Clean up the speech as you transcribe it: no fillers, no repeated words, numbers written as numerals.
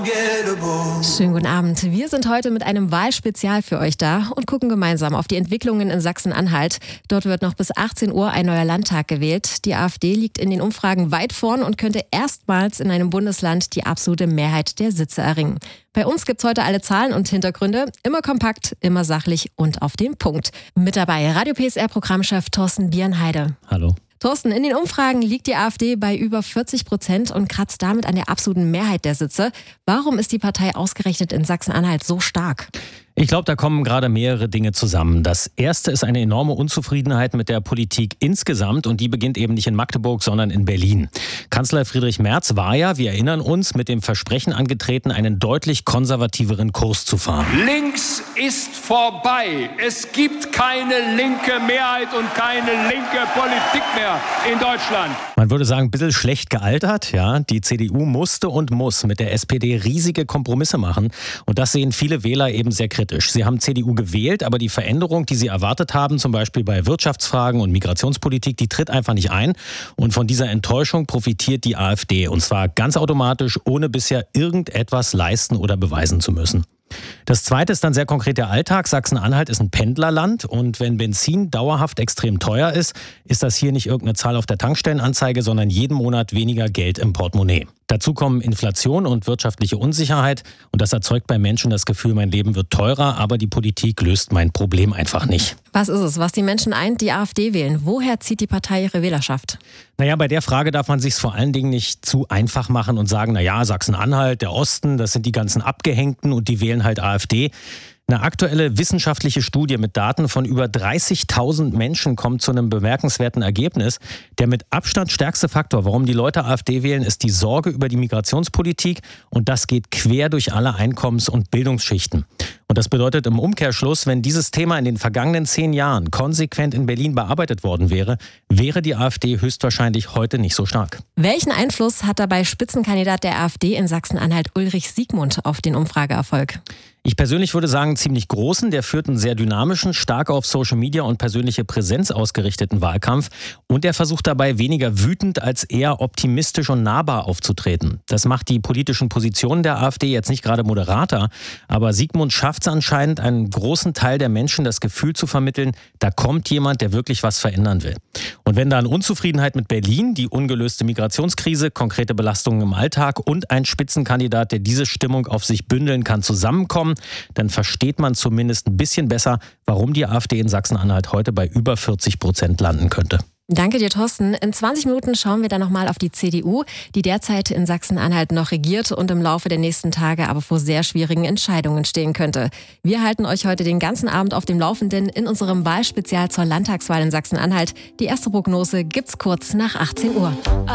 Schönen guten Abend. Wir sind heute mit einem Wahlspezial für euch da und gucken gemeinsam auf die Entwicklungen in Sachsen-Anhalt. Dort wird noch bis 18 Uhr ein neuer Landtag gewählt. Die AfD liegt in den Umfragen weit vorn und könnte erstmals in einem Bundesland die absolute Mehrheit der Sitze erringen. Bei uns gibt's heute alle Zahlen und Hintergründe. Immer kompakt, immer sachlich und auf den Punkt. Mit dabei Radio PSR-Programmchef Thorsten Bierenheide. Hallo. Thorsten, in den Umfragen liegt die AfD bei über 40% und kratzt damit an der absoluten Mehrheit der Sitze. Warum ist die Partei ausgerechnet in Sachsen-Anhalt so stark? Ich glaube, da kommen gerade mehrere Dinge zusammen. Das erste ist eine enorme Unzufriedenheit mit der Politik insgesamt und die beginnt eben nicht in Magdeburg, sondern in Berlin. Kanzler Friedrich Merz war ja, wir erinnern uns, mit dem Versprechen angetreten, einen deutlich konservativeren Kurs zu fahren. Links ist vorbei. Es gibt keine linke Mehrheit und keine linke Politik mehr in Deutschland. Man würde sagen, ein bisschen schlecht gealtert. Ja, die CDU musste und muss mit der SPD riesige Kompromisse machen und das sehen viele Wähler eben sehr kritisch. Sie haben CDU gewählt, aber die Veränderung, die sie erwartet haben, zum Beispiel bei Wirtschaftsfragen und Migrationspolitik, die tritt einfach nicht ein. Und von dieser Enttäuschung profitiert die AfD. Und zwar ganz automatisch, ohne bisher irgendetwas leisten oder beweisen zu müssen. Das zweite ist dann sehr konkret der Alltag. Sachsen-Anhalt ist ein Pendlerland und wenn Benzin dauerhaft extrem teuer ist, ist das hier nicht irgendeine Zahl auf der Tankstellenanzeige, sondern jeden Monat weniger Geld im Portemonnaie. Dazu kommen Inflation und wirtschaftliche Unsicherheit und das erzeugt bei Menschen das Gefühl, mein Leben wird teurer, aber die Politik löst mein Problem einfach nicht. Was ist es, was die Menschen eint, die AfD wählen? Woher zieht die Partei ihre Wählerschaft? Naja, bei der Frage darf man sich vor allen Dingen nicht zu einfach machen und sagen, naja, Sachsen-Anhalt, der Osten, das sind die ganzen Abgehängten und die wählen halt AfD. Eine aktuelle wissenschaftliche Studie mit Daten von über 30.000 Menschen kommt zu einem bemerkenswerten Ergebnis. Der mit Abstand stärkste Faktor, warum die Leute AfD wählen, ist die Sorge über die Migrationspolitik und das geht quer durch alle Einkommens- und Bildungsschichten. Und das bedeutet im Umkehrschluss, wenn dieses Thema in den vergangenen 10 Jahren konsequent in Berlin bearbeitet worden wäre, wäre die AfD höchstwahrscheinlich heute nicht so stark. Welchen Einfluss hat dabei Spitzenkandidat der AfD in Sachsen-Anhalt Ulrich Siegmund auf den Umfrageerfolg? Ich persönlich würde sagen, ziemlich großen. Der führt einen sehr dynamischen, stark auf Social Media und persönliche Präsenz ausgerichteten Wahlkampf. Und er versucht dabei weniger wütend als eher optimistisch und nahbar aufzutreten. Das macht die politischen Positionen der AfD jetzt nicht gerade moderater. Aber Siegmund schafft es anscheinend, einem großen Teil der Menschen das Gefühl zu vermitteln, da kommt jemand, der wirklich was verändern will. Und wenn dann Unzufriedenheit mit Berlin, die ungelöste Migrationskrise, konkrete Belastungen im Alltag und ein Spitzenkandidat, der diese Stimmung auf sich bündeln kann, zusammenkommen, dann versteht man zumindest ein bisschen besser, warum die AfD in Sachsen-Anhalt heute bei über 40% landen könnte. Danke dir, Thorsten. In 20 Minuten schauen wir dann nochmal auf die CDU, die derzeit in Sachsen-Anhalt noch regiert und im Laufe der nächsten Tage aber vor sehr schwierigen Entscheidungen stehen könnte. Wir halten euch heute den ganzen Abend auf dem Laufenden in unserem Wahlspezial zur Landtagswahl in Sachsen-Anhalt. Die erste Prognose gibt's kurz nach 18 Uhr.